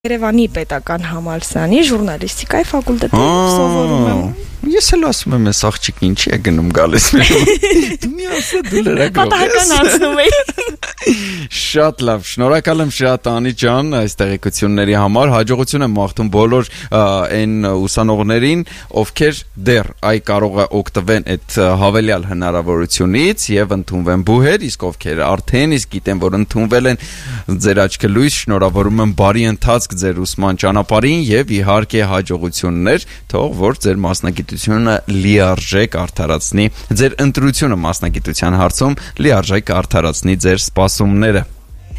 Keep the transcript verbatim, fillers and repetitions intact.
Երևանի պետական համալսարանի ժուրնալիստիկայի ֆակուլտետի սովորում եմ։ Ես էլ ասում եմ, այս աղջիկը ինչի է գնում գալիս մերում։ Դու մի ասա դու լրագրող ես։ Պատահական անցնում էի։ Շատ լավ, շնորհակալ եմ շատ Անի ջան այս տեղեկությունների համար։ Հաջողություն եմ մաղթում բոլոր այն ուսանողներին, ովքեր դեռ այ կարող է օգտվեն այդ հավելյալ հնարավորությունից եւ ընդունվեն բուհեր, իսկ ովքեր արդեն իսկ գիտեն, որ ընդունվել են, ձեր աչքը լույս, շնորհավորում եմ բարի ընթացք ձեր ուսման ճանապարհին եւ իհարկե հաջողություններ, թող որ ձեր մասնագիտությունը լիարժեք արդարացնի, ձեր ընտրությունը մասնագիտության հարցում լիարժեք արդարացնի ձեր սպասումները։